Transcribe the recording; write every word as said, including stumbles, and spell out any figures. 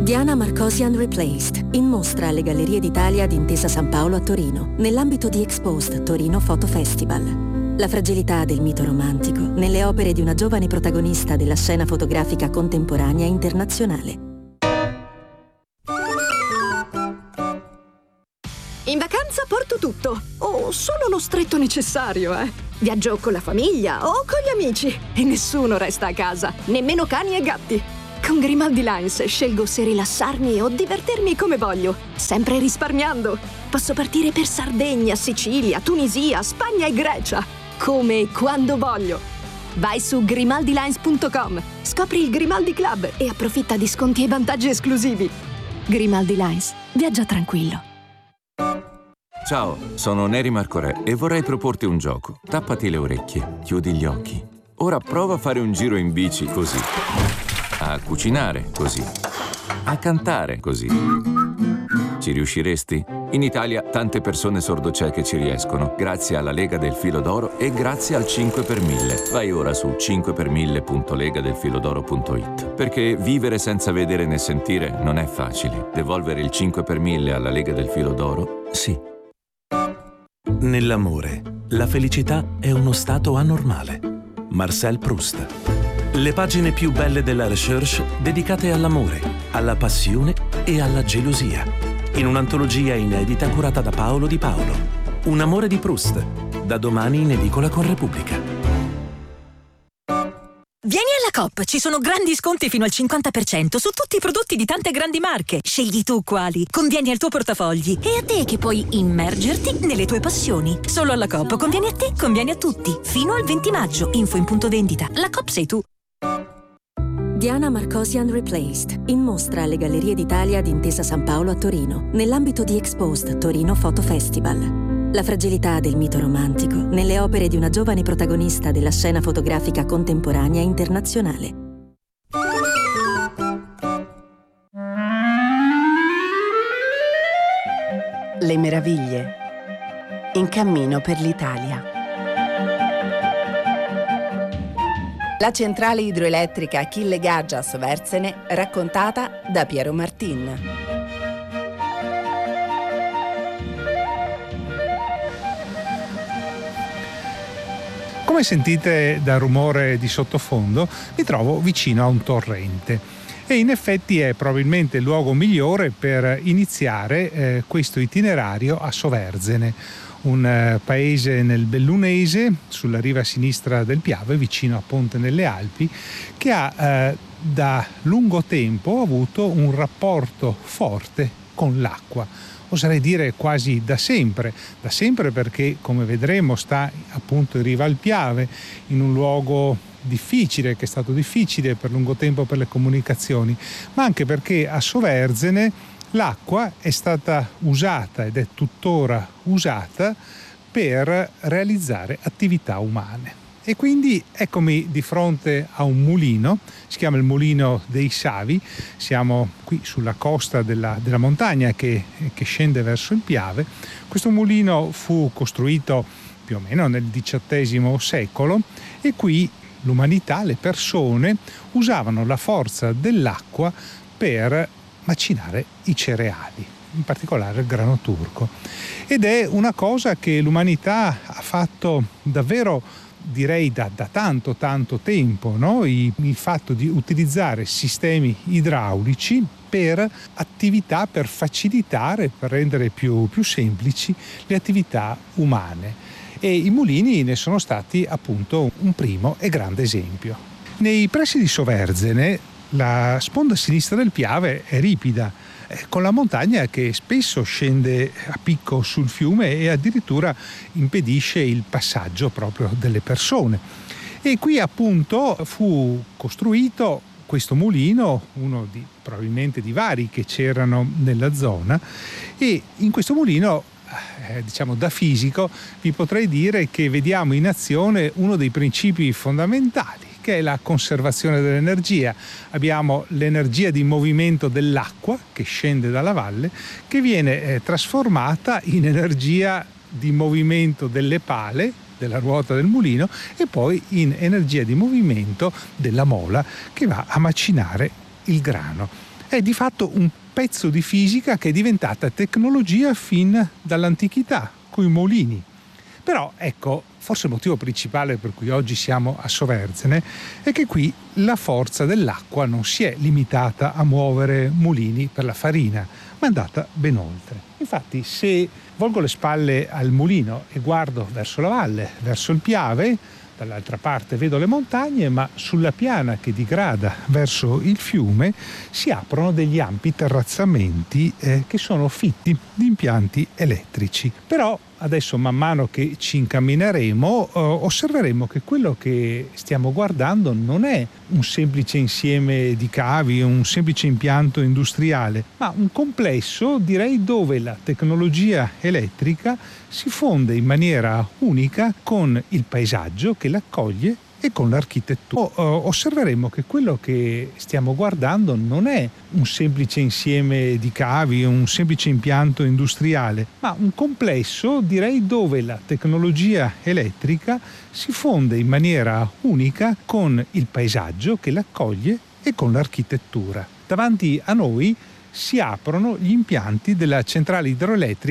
Diana Marcosian Replaced, in mostra alle Gallerie d'Italia di Intesa San Paolo a Torino, nell'ambito di Exposed Torino Photo Festival. La fragilità del mito romantico nelle opere di una giovane protagonista della scena fotografica contemporanea internazionale. In vacanza porto tutto, o solo lo stretto necessario, eh. Viaggio con la famiglia o con gli amici e nessuno resta a casa, nemmeno cani e gatti. Con Grimaldi Lines scelgo se rilassarmi o divertirmi come voglio, sempre risparmiando. Posso partire per Sardegna, Sicilia, Tunisia, Spagna e Grecia, come e quando voglio. Vai su grimaldi lines punto com, scopri il Grimaldi Club e approfitta di sconti e vantaggi esclusivi. Grimaldi Lines, viaggia tranquillo. Ciao, sono Neri Marco Re e vorrei proporti un gioco. Tappati le orecchie, chiudi gli occhi. Ora prova a fare un giro in bici così. A cucinare così. A cantare così. Ci riusciresti? In Italia tante persone sordocieche ci riescono, grazie alla Lega del Filo d'Oro e grazie al cinque per mille. Vai ora su cinque per mille punto lega del filo d'oro punto it. Perché vivere senza vedere né sentire non è facile. Devolvere il cinque per mille alla Lega del Filo d'Oro? Sì. Nell'amore, la felicità è uno stato anormale. Marcel Proust. Le pagine più belle della recherche dedicate all'amore, alla passione e alla gelosia. In un'antologia inedita curata da Paolo Di Paolo. Un amore di Proust. Da domani in edicola con Repubblica. Vieni alla Coop, ci sono grandi sconti fino al cinquanta per cento su tutti i prodotti di tante grandi marche. Scegli tu quali, convieni al tuo portafogli e a te che puoi immergerti nelle tue passioni. Solo alla Coop conviene a te, conviene a tutti. Fino al venti maggio, info in punto vendita. La Coop sei tu. Diana Marcosian Replaced, in mostra alle Gallerie d'Italia di Intesa San Paolo a Torino, nell'ambito di Exposed Torino Photo Festival. La fragilità del mito romantico nelle opere di una giovane protagonista della scena fotografica contemporanea internazionale. Le meraviglie. In cammino per l'Italia. La centrale idroelettrica Achille Gaggia a Soverzene, raccontata da Piero Martin. Come sentite dal rumore di sottofondo, mi trovo vicino a un torrente e in effetti è probabilmente il luogo migliore per iniziare eh, questo itinerario a Soverzene, un eh, paese nel Bellunese, sulla riva sinistra del Piave, vicino a Ponte nelle Alpi, che ha eh, da lungo tempo avuto un rapporto forte con l'acqua. Oserei dire quasi da sempre, da sempre perché, come vedremo, sta appunto in riva al Piave, in un luogo difficile, che è stato difficile per lungo tempo per le comunicazioni, ma anche perché a Soverzene l'acqua è stata usata ed è tuttora usata per realizzare attività umane. E quindi eccomi di fronte a un mulino, si chiama il Mulino dei Savi, siamo qui sulla costa della, della montagna che, che scende verso il Piave. Questo mulino fu costruito più o meno nel diciottesimo secolo e qui l'umanità, le persone, usavano la forza dell'acqua per macinare i cereali, in particolare il grano turco. Ed è una cosa che l'umanità ha fatto davvero, direi da, da tanto tanto tempo, no? il, il fatto di utilizzare sistemi idraulici per attività, per facilitare, per rendere più, più semplici le attività umane. E i mulini ne sono stati appunto un primo e grande esempio. Nei pressi di Soverzene la sponda sinistra del Piave è ripida, con la montagna che spesso scende a picco sul fiume e addirittura impedisce il passaggio proprio delle persone. E qui appunto fu costruito questo mulino, uno di, probabilmente di vari che c'erano nella zona, e in questo mulino, eh, diciamo da fisico, vi potrei dire che vediamo in azione uno dei principi fondamentali, che è la conservazione dell'energia. Abbiamo l'energia di movimento dell'acqua che scende dalla valle, che viene eh, trasformata in energia di movimento delle pale, della ruota del mulino, e poi in energia di movimento della mola che va a macinare il grano. è di fatto un pezzo di fisica che è diventata tecnologia fin dall'antichità, coi mulini. Però ecco, forse il motivo principale per cui oggi siamo a Soverzene è che qui la forza dell'acqua non si è limitata a muovere mulini per la farina, ma è andata ben oltre. Infatti, se volgo le spalle al mulino e guardo verso la valle, verso il Piave, dall'altra parte vedo le montagne, ma sulla piana che digrada verso il fiume si aprono degli ampi terrazzamenti eh, che sono fitti di impianti elettrici. Però adesso, man mano che ci incammineremo, eh, osserveremo che quello che stiamo guardando non è un semplice insieme di cavi, un semplice impianto industriale, ma un complesso, direi, dove la tecnologia elettrica si fonde in maniera unica con il paesaggio che l'accoglie e con l'architettura. Osserveremo che quello che stiamo guardando non è un semplice insieme di cavi, un semplice impianto industriale, ma un complesso, direi, dove la tecnologia elettrica si fonde in maniera unica con il paesaggio che l'accoglie e con l'architettura. Davanti a noi si aprono gli impianti della centrale idroelettrica